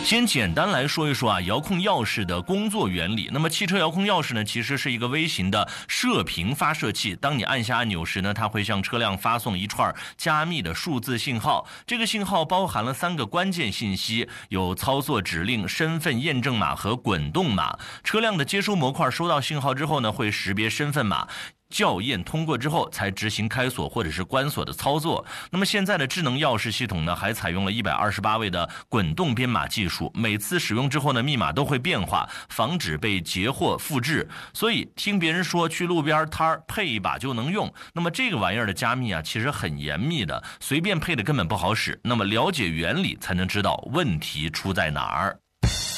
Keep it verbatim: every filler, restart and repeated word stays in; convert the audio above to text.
先简单来说一说啊，遥控钥匙的工作原理。那么汽车遥控钥匙呢，其实是一个微型的射频发射器。当你按下按钮时呢，它会向车辆发送一串加密的数字信号。这个信号包含了三个关键信息，有操作指令、身份验证码和滚动码。车辆的接收模块收到信号之后呢，会识别身份码。校验通过之后才执行开锁或者是关锁的操作。那么现在的智能钥匙系统呢，还采用了一百二十八位的滚动编码技术，每次使用之后呢，密码都会变化，防止被截获复制。所以听别人说去路边摊儿配一把就能用，那么这个玩意儿的加密啊，其实很严密的，随便配的根本不好使。那么了解原理才能知道问题出在哪儿。